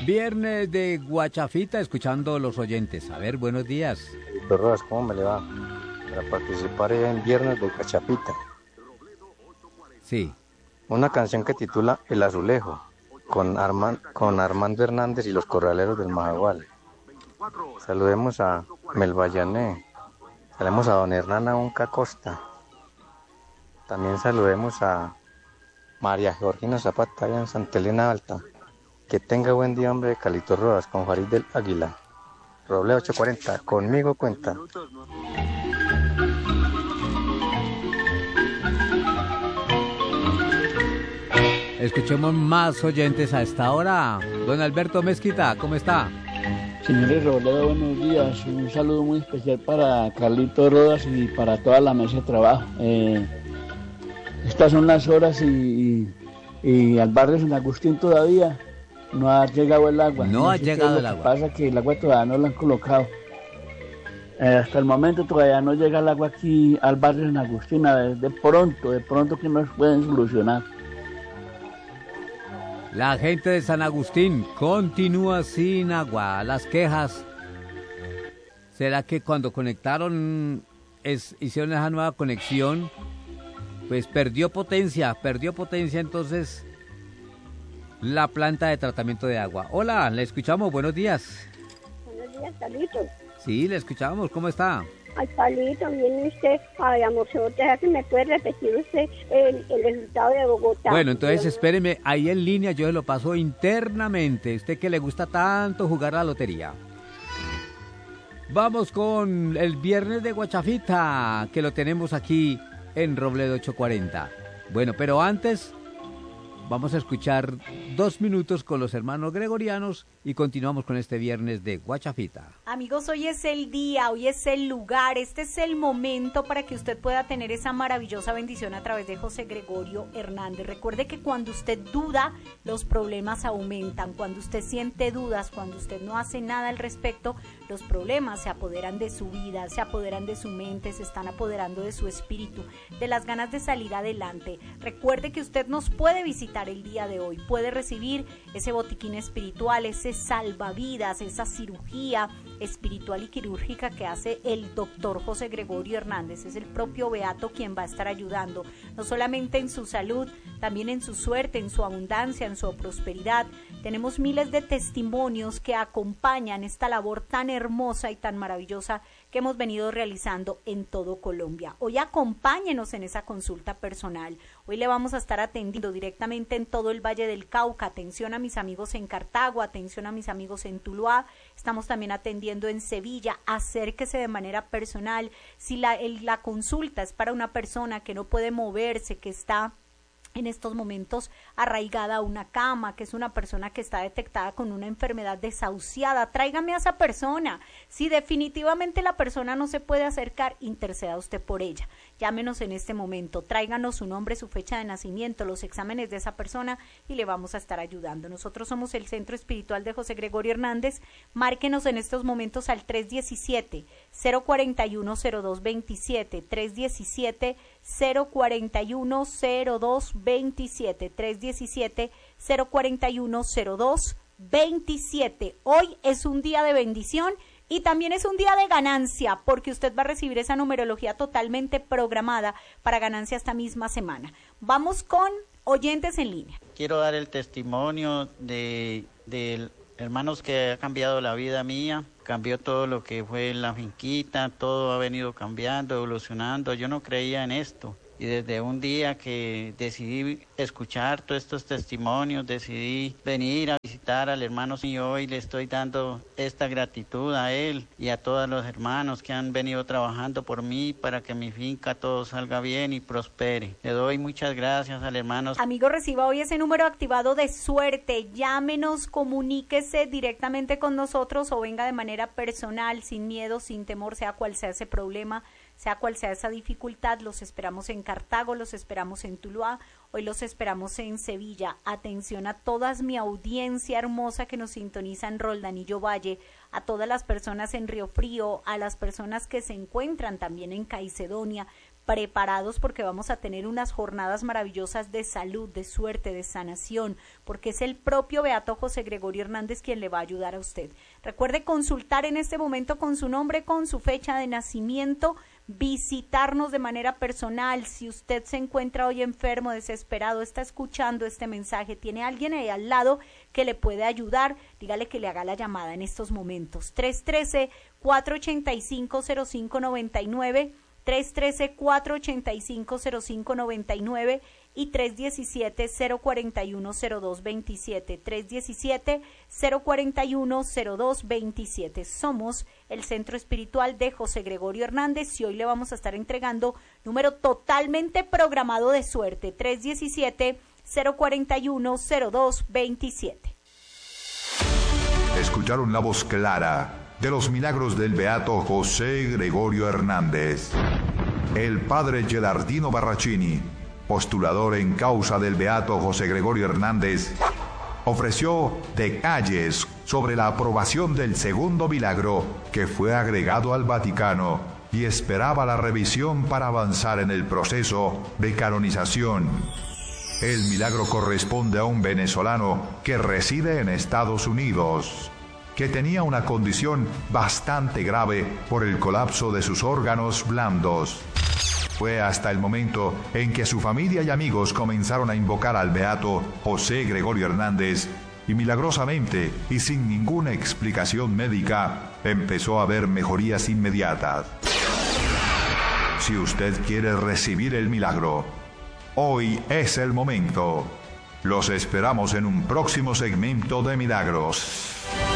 Viernes de Guachafita, escuchando los oyentes. A ver, buenos días. Rodas, ¿cómo me le va? Para participar en Viernes de Guachafita. Sí. Una canción que titula El Azulejo, con Armando Hernández y los Corraleros del Majagual. Saludemos a Melvallané. Saludemos a don Hernán Unca Costa. También saludemos a María Georgina Zapata allá en Santa Elena Alta. Que tenga buen día, hombre, de Calito Rodas, con Farid del Águila. Roble 840, conmigo cuenta. Escuchemos más oyentes a esta hora. Don Alberto Mezquita, ¿cómo está? Señores Robledo, buenos días. Un saludo muy especial para Carlito Rodas y para toda la mesa de trabajo. Estas son las horas y al barrio San Agustín todavía no ha llegado el agua. No ha llegado el agua. Pasa que el agua todavía no la han colocado. Hasta el momento todavía no llega el agua aquí al barrio San Agustín. A ver, de pronto que nos pueden solucionar. La gente de San Agustín continúa sin agua. Las quejas. ¿Será que cuando conectaron, hicieron esa nueva conexión, pues perdió potencia entonces la planta de tratamiento de agua? Hola, le escuchamos, buenos días. Buenos días, Palito. Sí, le escuchamos, ¿cómo está? Ay, Palito, viene usted. Ay, amorzote, ¿me puede repetir usted el resultado de Bogotá? Bueno, entonces espéreme, ahí en línea yo se lo paso internamente. Usted que le gusta tanto jugar a la lotería. Vamos con el Viernes de Guachafita, que lo tenemos aquí en Robledo 840. Bueno, pero antes vamos a escuchar 2 minutos con los hermanos gregorianos y continuamos con este Viernes de Guachafita. Amigos, hoy es el día, hoy es el lugar, este es el momento para que usted pueda tener esa maravillosa bendición a través de José Gregorio Hernández. Recuerde que cuando usted duda, los problemas aumentan. Cuando usted siente dudas, cuando usted no hace nada al respecto, los problemas se apoderan de su vida, se apoderan de su mente, se están apoderando de su espíritu, de las ganas de salir adelante. Recuerde que usted nos puede visitar el día de hoy, puede recibir ese botiquín espiritual, ese salvavidas, esa cirugía espiritual y quirúrgica que hace el doctor José Gregorio Hernández. Es el propio Beato quien va a estar ayudando, no solamente en su salud, también en su suerte, en su abundancia, en su prosperidad. Tenemos miles de testimonios que acompañan esta labor tan hermosa y tan maravillosa que hemos venido realizando en todo Colombia. Hoy acompáñenos en esa consulta personal. Hoy le vamos a estar atendiendo directamente en todo el Valle del Cauca. Atención a mis amigos en Cartago, atención a mis amigos en Tuluá. Estamos también atendiendo en Sevilla. Acérquese de manera personal. Si la consulta es para una persona que no puede moverse, que está en estos momentos arraigada a una cama, que es una persona que está detectada con una enfermedad desahuciada, tráigame a esa persona. Si definitivamente la persona no se puede acercar, interceda usted por ella. Llámenos en este momento, tráiganos su nombre, su fecha de nacimiento, los exámenes de esa persona y le vamos a estar ayudando. Nosotros somos el Centro Espiritual de José Gregorio Hernández. Márquenos en estos momentos al 317-041-0227, 317-041-0227, 317-041-0227. Hoy es un día de bendición y también es un día de ganancia, porque usted va a recibir esa numerología totalmente programada para ganancia esta misma semana. Vamos con oyentes en línea. Quiero dar el testimonio de hermanos que ha cambiado la vida mía. Cambió todo lo que fue la finquita, todo ha venido cambiando, evolucionando. Yo no creía en esto. Y desde un día que decidí escuchar todos estos testimonios, decidí venir a visitar al hermano y hoy le estoy dando esta gratitud a él y a todos los hermanos que han venido trabajando por mí para que mi finca todo salga bien y prospere. Le doy muchas gracias al hermano. Amigo, reciba hoy ese número activado de suerte. Llámenos, comuníquese directamente con nosotros o venga de manera personal, sin miedo, sin temor, sea cual sea ese problema, sea cual sea esa dificultad. Los esperamos en Cartago, los esperamos en Tuluá, hoy los esperamos en Sevilla. Atención a toda mi audiencia hermosa que nos sintoniza en Roldanillo Valle, a todas las personas en Río Frío, a las personas que se encuentran también en Caicedonia. preparados porque vamos a tener unas jornadas maravillosas de salud, de suerte, de sanación, porque es el propio Beato José Gregorio Hernández quien le va a ayudar a usted. Recuerde consultar en este momento con su nombre, con su fecha de nacimiento, visitarnos de manera personal. Si usted se encuentra hoy enfermo, desesperado, está escuchando este mensaje, tiene alguien ahí al lado que le puede ayudar, dígale que le haga la llamada en estos momentos. 313-485-0599, 313-485-0599 y 317-041-0227, 317-041-0227. Somos el Centro Espiritual de José Gregorio Hernández y hoy le vamos a estar entregando número totalmente programado de suerte, 317-041-0227. Escucharon la voz clara de los milagros del Beato José Gregorio Hernández. El padre Gerardino Barracini, postulador en causa del Beato José Gregorio Hernández, ofreció detalles sobre la aprobación del segundo milagro que fue agregado al Vaticano y esperaba la revisión para avanzar en el proceso de canonización. El milagro corresponde a un venezolano que reside en Estados Unidos, que tenía una condición bastante grave por el colapso de sus órganos blandos. Fue hasta el momento en que su familia y amigos comenzaron a invocar al Beato José Gregorio Hernández y milagrosamente y sin ninguna explicación médica empezó a haber mejorías inmediatas. Si usted quiere recibir el milagro, hoy es el momento. Los esperamos en un próximo segmento de Milagros.